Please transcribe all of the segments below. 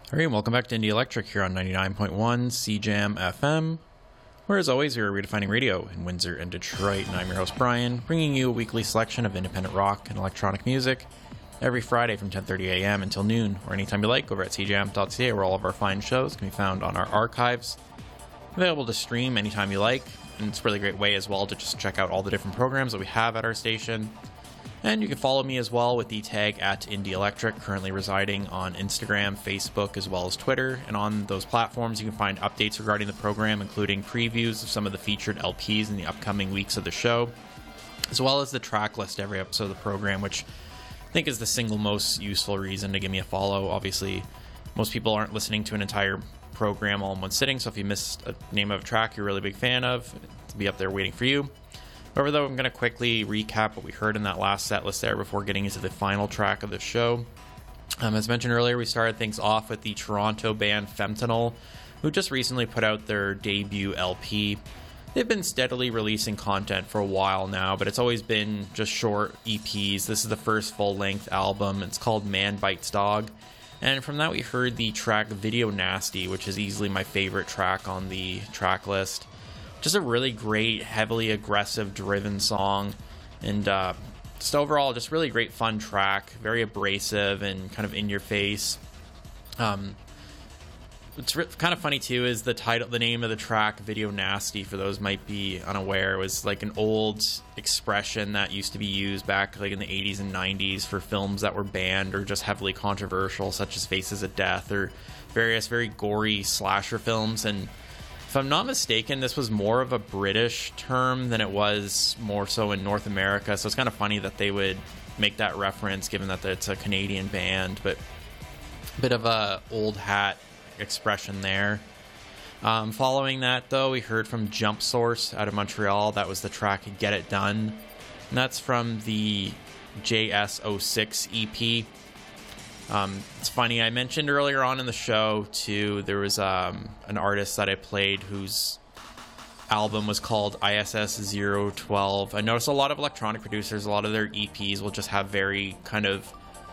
All right, welcome back to Indie Electric here on 99.1 CJAM FM, where as always, we're redefining radio in Windsor and Detroit, and I'm your host, Brian, bringing you a weekly selection of independent rock and electronic music every Friday from 10:30 a.m. until noon, or anytime you like, over at cjam.ca, where all of our fine shows can be found on our archives, available to stream anytime you like, and it's a really great way as well to just check out all the different programs that we have at our station. And you can follow me as well with the tag at Indie Electric, currently residing on Instagram, Facebook, as well as Twitter. And on those platforms, you can find updates regarding the program, including previews of some of the featured LPs in the upcoming weeks of the show, as well as the track list every episode of the program, which I think is the single most useful reason to give me a follow. Obviously, most people aren't listening to an entire program all in one sitting, so if you missed a name of a track you're a really big fan of, it'll be up there waiting for you. However, though, I'm going to quickly recap what we heard in that last set list there before getting into the final track of the show. As mentioned earlier, we started things off with the Toronto band Fentanyl, who just recently put out their debut LP. They've been steadily releasing content for a while now, but it's always been just short EPs. This is the first full-length album. It's called Man Bites Dog. And from that, we heard the track Video Nasty, which is easily my favorite track on the track list. Just a really great, heavily aggressive, driven song, and just overall, just really great, fun track. Very abrasive and kind of in your face. What's kind of funny too is the name of the track, "Video Nasty." For those might be unaware, was like an old expression that used to be used back like in the 80s and 90s for films that were banned or just heavily controversial, such as Faces of Death or various very gory slasher films. And if I'm not mistaken, this was more of a British term than it was more so in North America. So it's kind of funny that they would make that reference, given that it's a Canadian band. But a bit of a old hat expression there. Following that, though, we heard from Jump Source out of Montreal. That was the track Get It Done. And that's from the JS06 EP. It's funny, I mentioned earlier on in the show too, there was an artist that I played whose album was called ISS 012. I noticed a lot of electronic producers, a lot of their EPs will just have very kind of,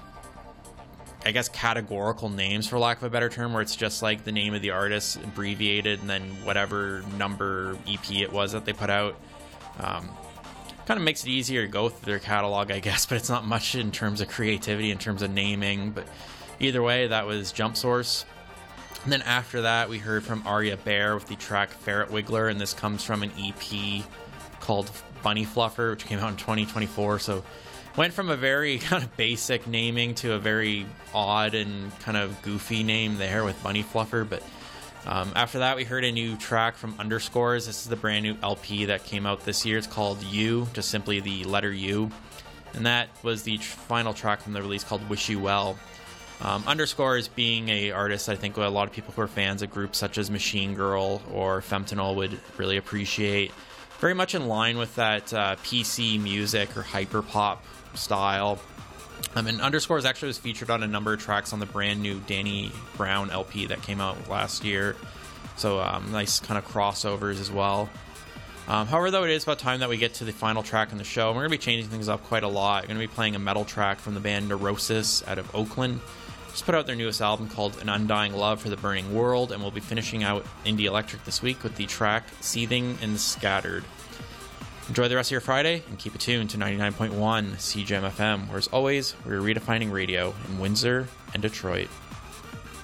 I guess, categorical names, for lack of a better term, where it's just like the name of the artist abbreviated and then whatever number EP it was that they put out. Kind of makes it easier to go through their catalog, I guess, but it's not much in terms of creativity, in terms of naming. But either way, that was Jump Source. And then after that, we heard from Aria Bear with the track Ferret Wiggler, and this comes from an EP called Bunny Fluffer, which came out in 2024. So went from a very kind of basic naming to a very odd and kind of goofy name there with Bunny Fluffer. But after that, we heard a new track from Underscores. This is the brand new LP that came out this year. It's called U, just simply the letter U. And that was the final track from the release called Wish You Well. Underscores being a artist I think a lot of people who are fans of groups such as Machine Girl or Fentanyl would really appreciate. Very much in line with that PC music or hyperpop style. And Underscores actually was featured on a number of tracks on the brand new Danny Brown LP that came out last year. So nice kind of crossovers as well. However, though, it is about time that we get to the final track in the show. We're going to be changing things up quite a lot. We're going to be playing a metal track from the band Neurosis out of Oakland. Just put out their newest album called An Undying Love for the Burning World, and we'll be finishing out Indie Electric this week with the track Seething and Scattered. Enjoy the rest of your Friday, and keep it tuned to 99.1 CJAM FM, where as always, we're redefining radio in Windsor and Detroit.